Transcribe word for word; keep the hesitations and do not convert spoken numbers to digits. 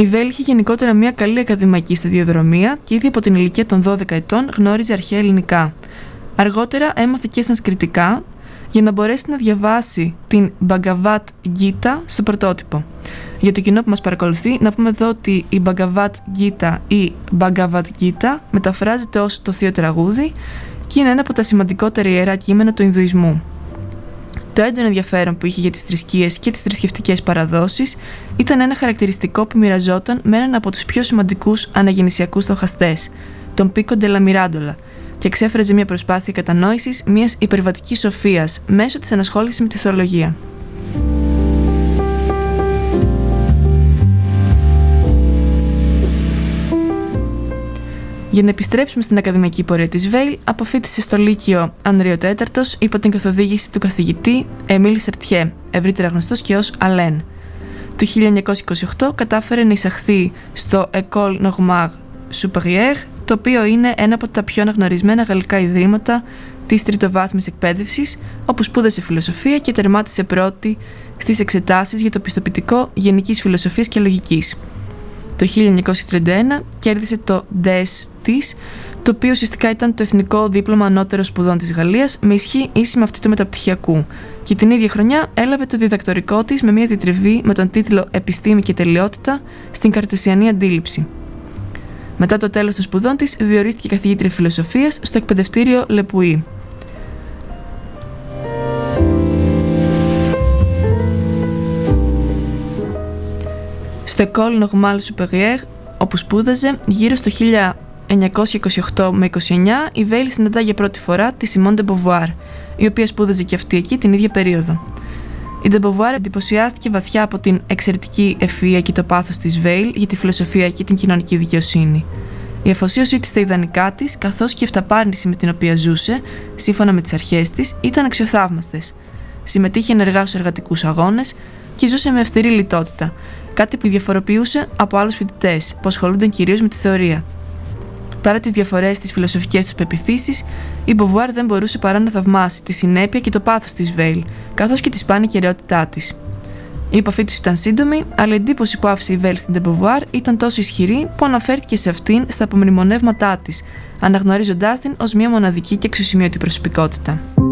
Η Βέιλ είχε γενικότερα μια καλή ακαδημαϊκή σταδιοδρομία και ήδη από την ηλικία των δώδεκα ετών γνώριζε αρχαία ελληνικά. Αργότερα έμαθε και σανσκριτικά για να μπορέσει να διαβάσει την Bhagavad Gita στο πρωτότυπο. Για το κοινό που μας παρακολουθεί, να πούμε εδώ ότι η Bhagavad Gita ή Bhagavad Gita μεταφράζεται ως το Θείο Τραγούδι και είναι ένα από τα σημαντικότερα ιερά κείμενα του Ινδουισμού. Το έντονο ενδιαφέρον που είχε για τις θρησκείες και τις θρησκευτικές παραδόσεις ήταν ένα χαρακτηριστικό που μοιραζόταν με έναν από τους πιο σημαντικούς αναγεννησιακούς στοχαστές, τον Πίκο Ντελα Μιράντολα, και εξέφραζε μια προσπάθεια κατανόησης μιας υπερβατικής σοφίας μέσω της ενασχόλησης με τη θεολογία. Για να επιστρέψουμε στην ακαδημαϊκή πορεία της Βέιλ, αποφοίτησε στο Λύκειο Ανρίο τέταρτος υπό την καθοδήγηση του καθηγητή Εμίλ Σερτιέ, ευρύτερα γνωστός και ως Αλέν. Το χίλια εννιακόσια είκοσι οκτώ κατάφερε να εισαχθεί στο École Normale Supérieure, το οποίο είναι ένα από τα πιο αναγνωρισμένα γαλλικά ιδρύματα της τριτοβάθμιας εκπαίδευσης, όπου σπούδασε φιλοσοφία και τερμάτισε πρώτη στις εξετάσεις για το πιστοποιητικό Γενικής Φιλοσοφίας και Λογικής. Το χίλια εννιακόσια τριάντα ένα κέρδισε το ντι της, το οποίο ουσιαστικά ήταν το Εθνικό Δίπλωμα Ανώτερων Σπουδών της Γαλλίας, με ισχύ ίση με αυτή του μεταπτυχιακού, και την ίδια χρονιά έλαβε το διδακτορικό της με μια διατριβή με τον τίτλο «Επιστήμη και τελειότητα στην καρτεσιανή αντίληψη». Μετά το τέλος των σπουδών της, διορίστηκε καθηγήτρια φιλοσοφίας στο εκπαιδευτήριο Λεπουή. Στο École Normale Supérieure, όπου σπούδαζε, γύρω στο χίλια εννιακόσια είκοσι οκτώ με είκοσι εννιά, η Βέιλ συναντά για πρώτη φορά τη Simone de Beauvoir, η οποία σπούδαζε και αυτή εκεί την ίδια περίοδο. Η de Beauvoir εντυπωσιάστηκε βαθιά από την εξαιρετική ευφυΐα και το πάθος της Βέιλ για τη φιλοσοφία και την κοινωνική δικαιοσύνη. Η αφοσίωσή της στα ιδανικά της, καθώς και η αυταπάρνηση με την οποία ζούσε, σύμφωνα με τις αρχές της, ήταν αξιοθαύμαστες. Συμμετείχε ενεργά στους εργατικούς αγώνες και ζούσε με αυστηρή λιτότητα, κάτι που διαφοροποιούσε από άλλους φοιτητές που ασχολούνταν κυρίως με τη θεωρία. Παρά τις διαφορές στις φιλοσοφικές τους πεποιθήσεις, η Beauvoir δεν μπορούσε παρά να θαυμάσει τη συνέπεια και το πάθος της Βέιλ, καθώς και τη σπάνια κυριότητά της. Η επαφή τους ήταν σύντομη, αλλά η εντύπωση που άφησε η Βέιλ στην de Beauvoir ήταν τόσο ισχυρή που αναφέρθηκε σε αυτήν στα απομνημονεύματά της, αναγνωρίζοντάς την ως μια μοναδική και αξιοσημείωτη προσωπικότητα.